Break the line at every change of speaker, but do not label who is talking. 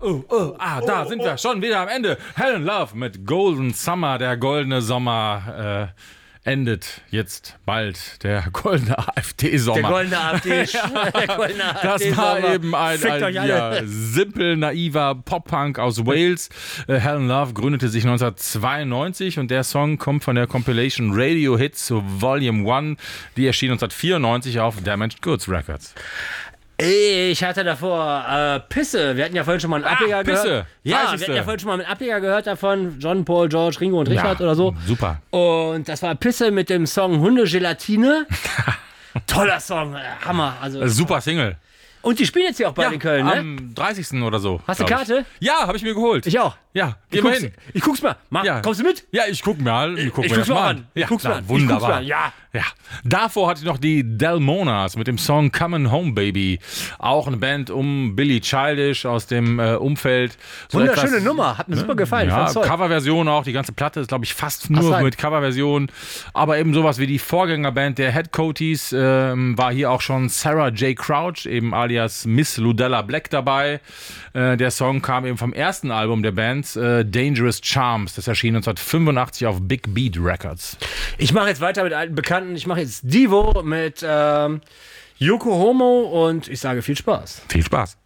Da sind wir schon wieder am Ende. Hell in Love mit Golden Summer. Der goldene Sommer endet jetzt bald. Der goldene AfD-Sommer.
Der goldene AfD.
Das war eben ein simpel naiver Pop-Punk aus Wales. Hell in Love gründete sich 1992 und der Song kommt von der Compilation Radio Hits Volume 1. Die erschien 1994 auf Damaged Goods Records.
Ich hatte davor Pisse. Wir hatten ja vorhin schon mal einen Ableger
Pisse.
gehört. Ja,
30.
wir hatten ja vorhin schon mal einen Ableger gehört davon. John, Paul, George, Ringo und Richard oder so.
Super.
Und das war Pisse mit dem Song Hundegelatine. Toller Song, Hammer. Also,
Super Single.
und die spielen jetzt hier auch bald in Köln, ne?
Am 30. oder so.
Hast du Karte?
Ja, habe ich mir geholt.
Ich auch.
Ja, geh mal hin.
Ich guck's mal.
Ja.
Kommst du mit?
Ja, ich guck mir mal. Ich guck's
guck's
mir
mal
mal
an.
an. Ja,
Ich guck's
klar,
mal an.
wunderbar.
Ich guck's mal an. Ja.
Ja. Davor hatte ich noch die Delmonas mit dem Song Comin' Home Baby. Auch eine Band um Billie Childish aus dem Umfeld. So
Wunderschöne
etwas,
Nummer. Hat mir super gefallen.
Ja,
Fand's toll.
Coverversion auch. Die ganze Platte ist, glaube ich, fast nur
rein.
mit Coverversion. Aber eben sowas wie die Vorgängerband der Headcoaties war hier auch schon Sarah J. Crouch, eben alias Miss Ludella Black dabei. Der Song kam eben vom ersten Album der Band, Dangerous Charms. Das erschien 1985 auf Big Beat Records.
Ich mache jetzt weiter mit alten Bekannten. Ich mache jetzt Divo mit Yoko Homo und ich sage viel Spaß.
Viel Spaß.